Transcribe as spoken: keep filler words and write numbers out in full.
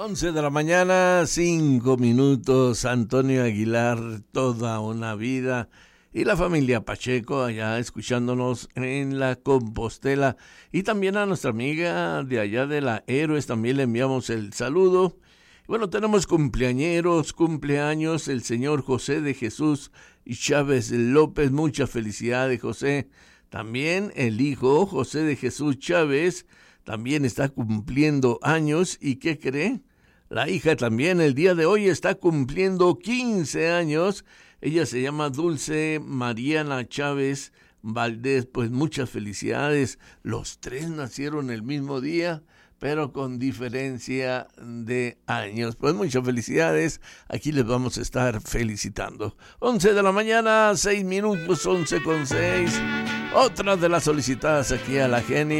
once de la mañana, cinco minutos. Antonio Aguilar, toda una vida. Y la familia Pacheco allá escuchándonos en la Compostela. Y también a nuestra amiga de allá de la Héroes también le enviamos el saludo. Bueno, tenemos cumpleañeros, cumpleaños, el señor José de Jesús y Chávez López. Muchas felicidades, José. También el hijo José de Jesús Chávez también está cumpliendo años. ¿Y qué cree? La hija también el día de hoy está cumpliendo quince años. Ella se llama Dulce Mariana Chávez Valdés. Pues muchas felicidades. Los tres nacieron el mismo día, pero con diferencia de años. Pues muchas felicidades. Aquí les vamos a estar felicitando. once de la mañana, seis minutos, once con seis. Otra de las solicitadas aquí a la Geni.